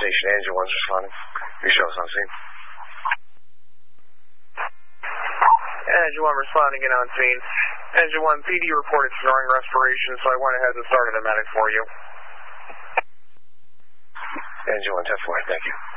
station. Engine 1's responding. You show us on scene. Engine 1 responding in on scene. Engine 1, PD reported snoring respiration, so I went ahead and started a medic for you. Engine 1, 10-4, thank you.